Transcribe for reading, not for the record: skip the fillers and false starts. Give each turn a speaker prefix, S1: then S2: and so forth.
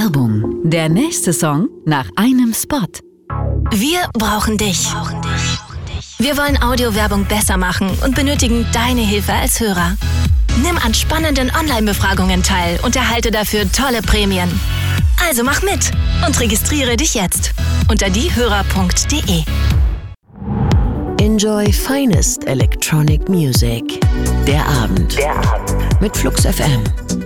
S1: Werbung. Der nächste Song nach einem Spot.
S2: Wir brauchen dich. Wir wollen Audiowerbung besser machen und benötigen deine Hilfe als Hörer. Nimm an spannenden Online-Befragungen teil und erhalte dafür tolle Prämien. Also mach mit und registriere dich jetzt unter diehörer.de.
S3: Enjoy finest electronic music. Der Abend. Mit Flux FM.